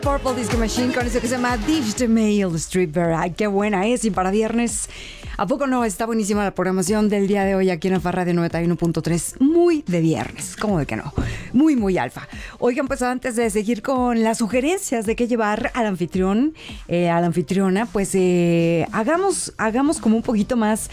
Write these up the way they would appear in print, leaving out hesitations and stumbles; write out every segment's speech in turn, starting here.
Purple Disco Machine con eso que se llama Digital Mail Stripper. Ay, qué buena es. Y para viernes, ¿a poco no? Está buenísima la programación del día de hoy aquí en Alfa Radio 91.3. Muy de viernes. ¿Cómo de que no? Muy, muy alfa. Oigan, pues antes de seguir con las sugerencias de qué llevar al anfitrión, a la anfitriona, pues hagamos como un poquito más...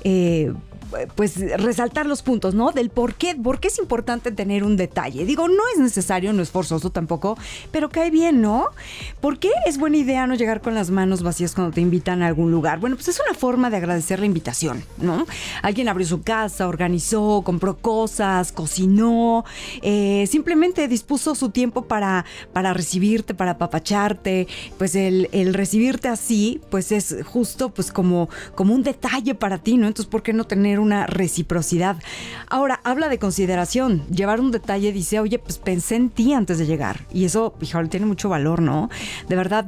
pues resaltar los puntos, ¿no? Del por qué es importante tener un detalle. Digo, no es necesario, no es forzoso tampoco, pero cae bien, ¿no? ¿Por qué es buena idea no llegar con las manos vacías cuando te invitan a algún lugar? Bueno, pues es una forma de agradecer la invitación, ¿no? Alguien abrió su casa, organizó, compró cosas, cocinó, simplemente dispuso su tiempo para recibirte, para apapacharte. Pues el recibirte así, pues es justo pues como un detalle para ti, ¿no? Entonces, ¿por qué no tener una reciprocidad? Ahora, habla de consideración. Llevar un detalle dice, oye, pues pensé en ti antes de llegar. Y eso, híjole, tiene mucho valor, ¿no? De verdad,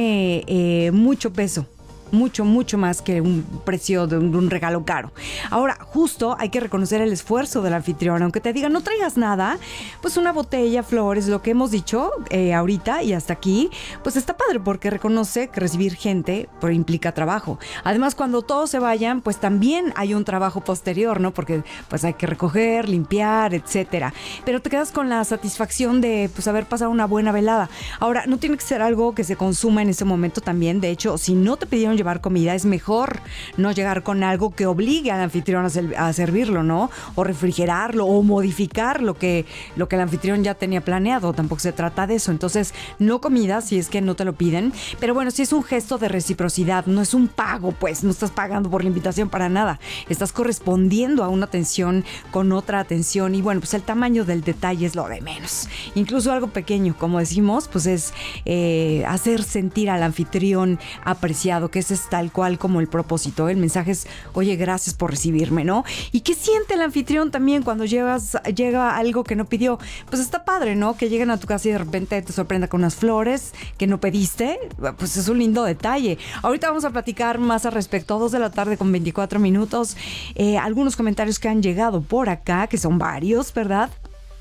tiene mucho peso. Mucho, mucho más que un precio de un regalo caro. Ahora, justo hay que reconocer el esfuerzo del anfitrión. Aunque te digan, no traigas nada, pues una botella, flores, lo que hemos dicho ahorita y hasta aquí, pues está padre porque reconoce que recibir gente pues, implica trabajo. Además, cuando todos se vayan, pues también hay un trabajo posterior, ¿no? Porque pues hay que recoger, limpiar, etcétera. Pero te quedas con la satisfacción de pues haber pasado una buena velada. Ahora, no tiene que ser algo que se consuma en ese momento también. De hecho, si no te pidieron llevar comida, es mejor no llegar con algo que obligue al anfitrión a servirlo, ¿no? O refrigerarlo o modificar lo que el anfitrión ya tenía planeado. Tampoco se trata de eso. Entonces, no comida si es que no te lo piden. Pero bueno, sí es un gesto de reciprocidad. No es un pago, pues. No estás pagando por la invitación para nada. Estás correspondiendo a una atención con otra atención. Y bueno, pues el tamaño del detalle es lo de menos. Incluso algo pequeño, como decimos, pues es hacer sentir al anfitrión apreciado, que es tal cual como el propósito. El mensaje es, oye, gracias por recibirme, ¿no? ¿Y qué siente el anfitrión también cuando llega algo que no pidió? Pues está padre, ¿no? Que lleguen a tu casa y de repente te sorprenda con unas flores que no pediste. Pues es un lindo detalle. Ahorita vamos a platicar más al respecto. 2 de la tarde con 24 minutos. Algunos comentarios que han llegado por acá, que son varios, ¿verdad?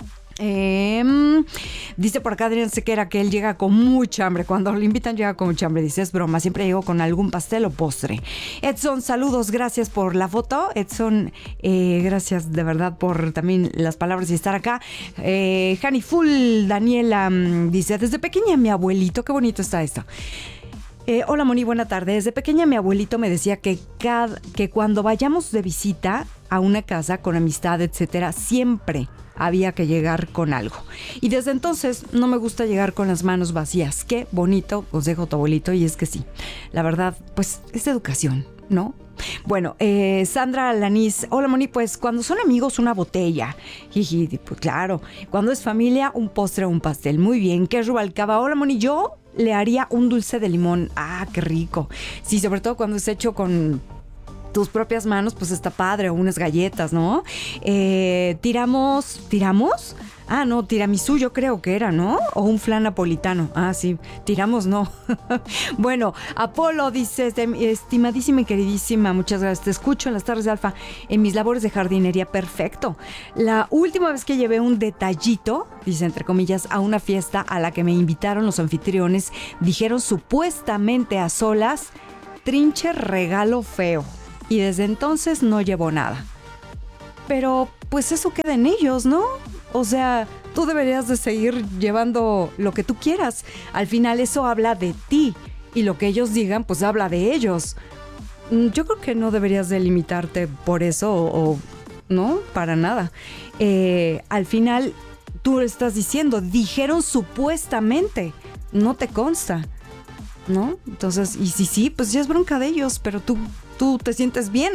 Dice por acá Adrián Sequera que él llega con mucha hambre. Cuando lo invitan llega con mucha hambre. Dice, es broma, siempre llego con algún pastel o postre. Edson, saludos, gracias por la foto. Edson, gracias de verdad por también las palabras y estar acá. Hani Full, Daniela, dice, desde pequeña mi abuelito, qué bonito está esto. Hola Moni, buena tarde. Desde pequeña mi abuelito me decía que cuando vayamos de visita a una casa con amistad, etcétera, siempre había que llegar con algo. Y desde entonces no me gusta llegar con las manos vacías. Qué bonito consejo tu abuelito, y es que sí, la verdad, pues es educación, ¿no? Bueno, Sandra Lanís, hola Moni, pues cuando son amigos una botella, jiji, pues claro, cuando es familia un postre o un pastel, muy bien. ¿Qué es Rubalcaba? Hola Moni, yo le haría un dulce de limón, qué rico, sí, sobre todo cuando es hecho con tus propias manos, pues está padre, o unas galletas, ¿no? ¿Tiramos? No, tiramisú yo creo que era, ¿no? O un flan napolitano. Sí, tiramos no. Bueno, Apolo dice, estimadísima y queridísima, muchas gracias. Te escucho en las tardes de Alfa en mis labores de jardinería. Perfecto. La última vez que llevé un detallito, dice entre comillas, a una fiesta a la que me invitaron los anfitriones, dijeron supuestamente a solas, trinche regalo feo. Y desde entonces no llevo nada. Pero pues eso queda en ellos, ¿no? O sea, tú deberías de seguir llevando lo que tú quieras. Al final eso habla de ti. Y lo que ellos digan, pues habla de ellos. Yo creo que no deberías de limitarte por eso o no, para nada. Al final tú estás diciendo, dijeron supuestamente. No te consta, ¿no? Entonces, y si sí, pues ya es bronca de ellos, pero tú te sientes bien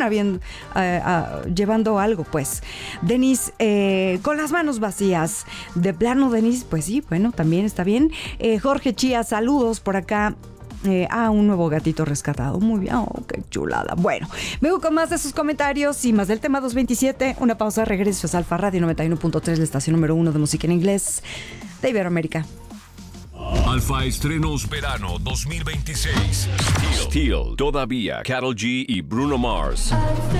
llevando algo, pues. Denis, con las manos vacías. De plano, Denis, pues sí, bueno, también está bien. Jorge Chía, saludos por acá. Un nuevo gatito rescatado. Muy bien, qué chulada. Bueno, vengo con más de sus comentarios y más del tema 227. Una pausa, regreso a Alfa Radio 91.3, la estación número 1 de música en inglés de Iberoamérica. Alfa Estrenos Verano 2026. Steel, todavía, Karol G y Bruno Mars.